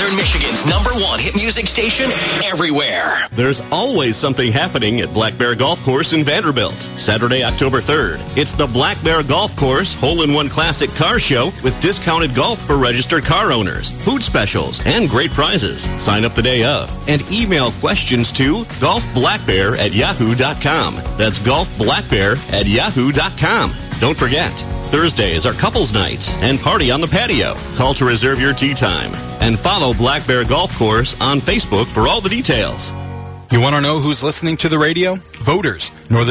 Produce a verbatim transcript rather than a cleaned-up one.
Northern Michigan's number one hit music station everywhere. There's always something happening at Black Bear Golf Course in Vanderbilt. Saturday, October third. It's the Black Bear Golf Course Hole-in-One Classic Car Show with discounted golf for registered car owners, food specials, and great prizes. Sign up the day of and email questions to golfblackbear at yahoo dot com. That's golfblackbear at yahoo dot com. Don't forget, Thursday is our couples night and party on the patio. Call to reserve your tee time and follow Black Bear Golf Course on Facebook for all the details. You want to know who's listening to the radio? Voters. Northern